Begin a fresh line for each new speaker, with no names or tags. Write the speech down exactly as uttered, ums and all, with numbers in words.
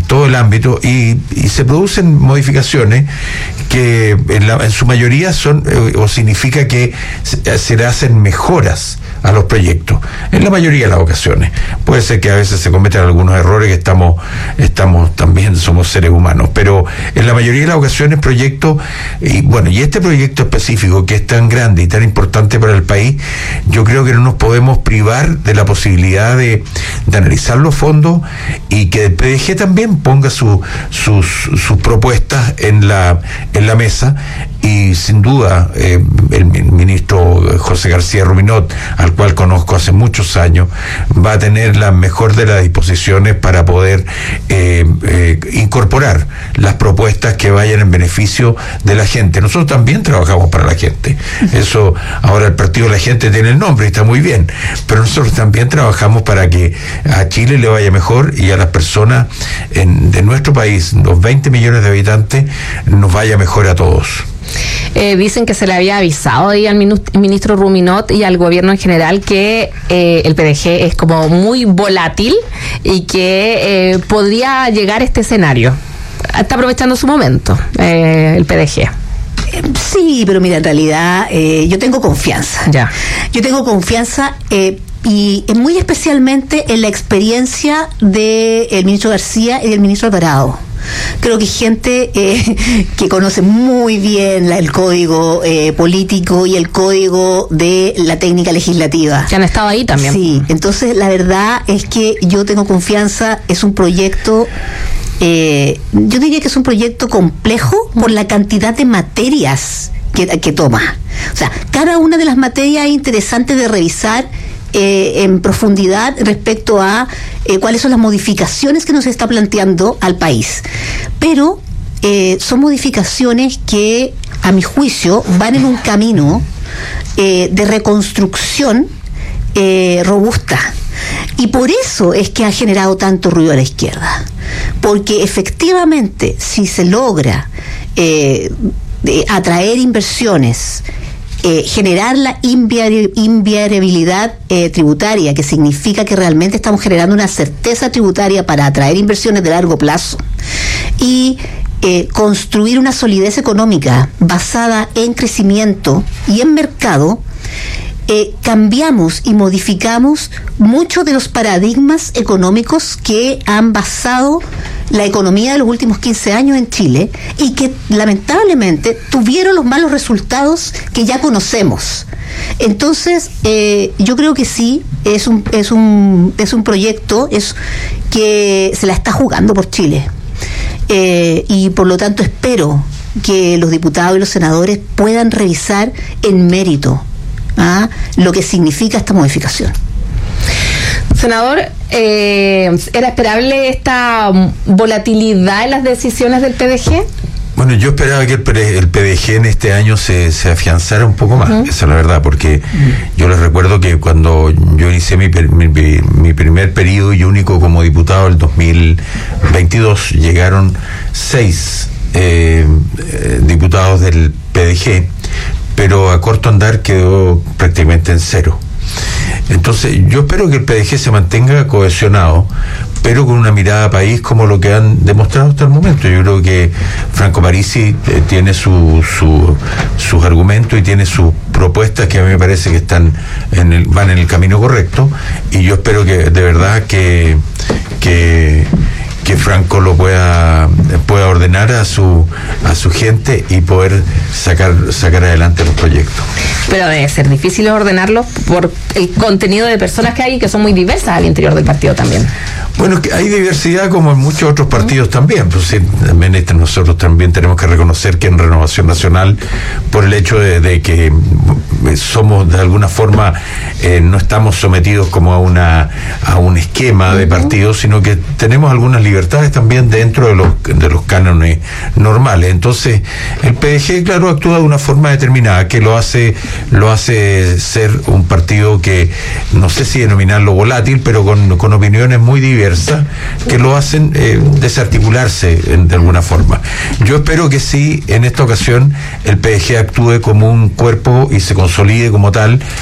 todo el ámbito y, y se producen modificaciones que en, la, en su mayoría son eh, o significa que se, se le hacen mejoras a los proyectos, en la mayoría de las ocasiones. Puede ser que a veces se cometan algunos errores, que estamos, estamos también somos seres humanos, pero en la mayoría de las ocasiones proyectos, y bueno, y este proyecto específico que es tan grande y tan importante para el país, yo creo que no nos podemos privar de la posibilidad de, de analizar los fondos y que el P D G también ponga su, sus, sus propuestas en la, en la mesa, y sin duda eh, el ministro José García Ruminot, al cual conozco hace muchos años, va a tener la mejor de las disposiciones para poder eh, eh, incorporar las propuestas que vayan en beneficio de la gente. Nosotros también trabajamos para la gente. Eso, ahora el Partido de la Gente tiene el nombre y está muy bien, pero nosotros también trabajamos para que a Chile le vaya mejor y a las personas en, de nuestro país, los veinte millones de habitantes, nos vaya mejor a todos.
Eh, dicen que se le había avisado ahí al ministro Ruminot y al gobierno en general que eh, el P D G es como muy volátil y que eh, podría llegar a este escenario. Está aprovechando su momento eh, el P D G.
Sí, pero mira, en realidad eh, yo tengo confianza.
Ya.
Yo tengo confianza eh, y muy especialmente en la experiencia del ministro García y del ministro Alvarado. Creo que gente eh, que conoce muy bien la, el código eh, político y el código de la técnica legislativa.
Que han estado ahí también.
Sí, entonces la verdad es que yo tengo confianza, es un proyecto, eh, yo diría que es un proyecto complejo por la cantidad de materias que, que toma. O sea, cada una de las materias es interesante de revisar Eh, en profundidad respecto a eh, cuáles son las modificaciones que nos está planteando al país. Pero eh, son modificaciones que, a mi juicio, van en un camino eh, de reconstrucción eh, robusta. Y por eso es que ha generado tanto ruido a la izquierda. Porque efectivamente, si se logra eh, de atraer inversiones, Eh, generar la inviabilidad eh, tributaria, que significa que realmente estamos generando una certeza tributaria para atraer inversiones de largo plazo, y eh, construir una solidez económica basada en crecimiento y en mercado, eh, cambiamos y modificamos muchos de los paradigmas económicos que han basado la economía de los últimos quince años en Chile y que lamentablemente tuvieron los malos resultados que ya conocemos. Entonces, eh, yo creo que sí, es un, es un, es un proyecto es que se la está jugando por Chile. Eh, y por lo tanto espero que los diputados y los senadores puedan revisar en mérito ¿ah? lo que significa esta modificación.
Senador, eh, ¿era esperable esta volatilidad en las decisiones del P D G?
Bueno, yo esperaba que el, el P D G en este año se, se afianzara un poco más, uh-huh. Esa es la verdad, porque uh-huh. yo les recuerdo que cuando yo inicié mi, mi, mi primer periodo y único como diputado, el dos mil veintidós, llegaron seis eh, eh, diputados del P D G, pero a corto andar quedó prácticamente en cero. Entonces yo espero que el P D G se mantenga cohesionado, pero con una mirada a país como lo que han demostrado hasta el momento. Yo creo que Franco Parisi eh, tiene su, su, sus argumentos y tiene sus propuestas que a mí me parece que están en el, van en el camino correcto, y yo espero que de verdad que que que Franco lo pueda pueda ordenar a su a su gente y poder sacar sacar adelante los proyectos.
Pero debe ser difícil ordenarlos por el contenido de personas que hay, que son muy diversas al interior del partido también.
Bueno, que hay diversidad como en muchos otros partidos también. Pues sí, también este, nosotros también tenemos que reconocer que en Renovación Nacional, por el hecho de, de que somos de alguna forma eh, no estamos sometidos como a una a un esquema uh-huh. de partidos, sino que tenemos algunas libertades también dentro de los de los cánones normales. Entonces el P D G, claro, actúa de una forma determinada que lo hace lo hace ser un partido que no sé si denominarlo volátil, pero con, con opiniones muy diversas que lo hacen eh, desarticularse en, de alguna forma. Yo espero que sí, en esta ocasión el P D G actúe como un cuerpo y se consolide como tal,